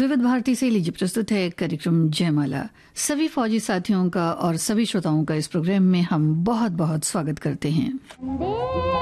विविध भारती से लीजिए प्रस्तुत है कार्यक्रम जयमाला। सभी फौजी साथियों का और सभी श्रोताओं का इस प्रोग्राम में हम बहुत बहुत स्वागत करते हैं।